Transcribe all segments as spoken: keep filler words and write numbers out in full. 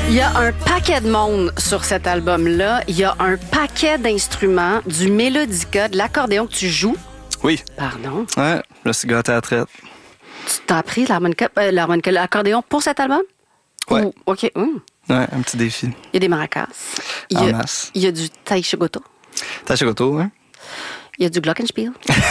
Il y a un paquet de monde sur cet album-là. Il y a un paquet d'instruments, du mélodica, de l'accordéon que tu joues. Oui. Pardon. Ouais, je me suis gâté à la traite. Tu t'as appris l'harmonica, euh, l'harmonica, l'accordéon pour cet album? Ouais. Ou, OK. Mmh. Ouais, un petit défi. Il y a des maracas. Il y En a, masse. il y a du taïchigoto. Tachigoto, hein? Il y a du glockenspiel.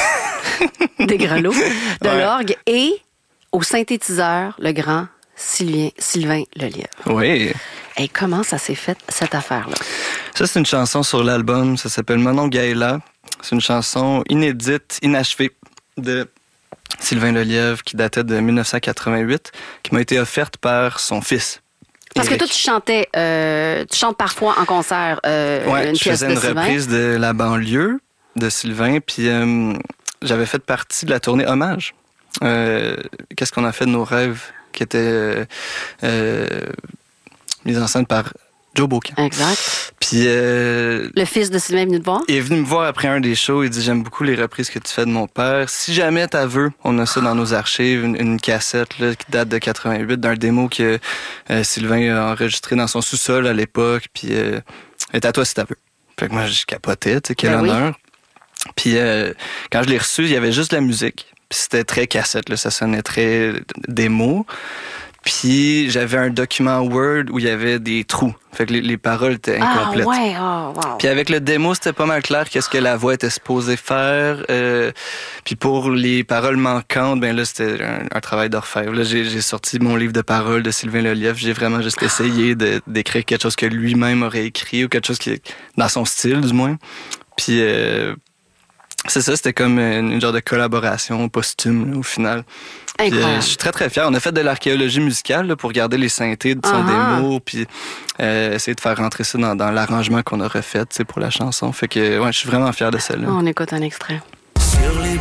Des grelots, de Ouais. l'orgue et au synthétiseur, le grand Sylvain, Sylvain Lelièvre. Oui. Et comment ça s'est fait, cette affaire-là? Ça, c'est une chanson sur l'album. Ça s'appelle Manon Gaëla. C'est une chanson inédite, inachevée de Sylvain Lelièvre qui datait de dix-neuf cent quatre-vingt-huit, qui m'a été offerte par son fils. Parce Éric. que toi, tu chantais, euh, tu chantes parfois en concert euh, Ouais, une je pièce faisais de une Sylvain. reprise de La banlieue de Sylvain, puis euh, j'avais fait partie de la tournée Hommage. Euh, Qu'est-ce qu'on a fait de nos rêves, qui était euh, euh, mise en scène par Joe Beaucamp. Exact. Puis euh, Le fils de Sylvain est venu te voir? il est venu me voir après un des shows. Il dit: j'aime beaucoup les reprises que tu fais de mon père. Si jamais t'as veux, on a ça dans nos archives, une, une cassette là, qui date de quatre-vingt-huit, d'un démo que euh, Sylvain a enregistré dans son sous-sol à l'époque. Puis euh, est à toi si t'as veux. Fait que moi, je capotais, tu sais, quel Ben oui. honneur. Puis euh, quand je l'ai reçu, il y avait juste de la musique. Puis c'était très cassette, là, ça sonnait très démo. Puis j'avais un document Word où il y avait des trous. Fait que les, les paroles étaient incomplètes. Ah ouais, oh, wow. Puis avec le démo, c'était pas mal clair qu'est-ce que la voix était supposée faire. Euh, puis pour les paroles manquantes, ben là, c'était un, un travail d'orfèvre. Là, j'ai, j'ai sorti mon livre de paroles de Sylvain Lelièvre. J'ai vraiment juste essayé de, d'écrire quelque chose que lui-même aurait écrit ou quelque chose qui est dans son style, du moins. Puis euh, c'est ça, c'était comme une, une genre de collaboration posthume, là, au final. Puis, euh, Incroyable. je suis très, très fier. On a fait de l'archéologie musicale là, pour garder les synthés de son Ah-ha. démo, puis euh, essayer de faire rentrer ça dans, dans l'arrangement qu'on a refait, tu sais, pour la chanson. Fait que, ouais, je suis vraiment fier de celle-là. On écoute un extrait. Sur les